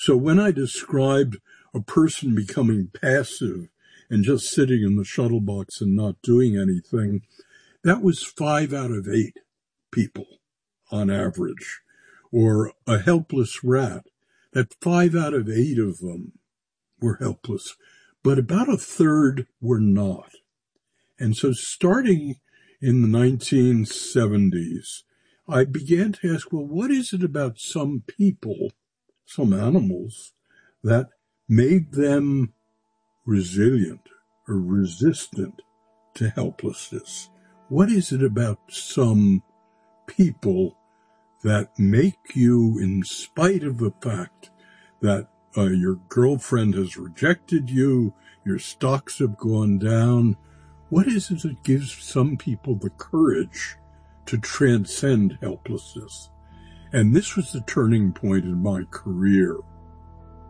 So when I described a person becoming passive and just sitting in the shuttle box and not doing anything, that was 5 out of 8 people on average. Or a helpless rat, that 5 out of 8 of them were helpless, but about a third were not. And so starting in the 1970s, I began to ask, well, what is it about some people, some animals, that made them resilient or resistant to helplessness? What is it about some people that make you, in spite of the fact that your girlfriend has rejected you, your stocks have gone down, what is it that gives some people the courage to transcend helplessness? And this was the turning point in my career.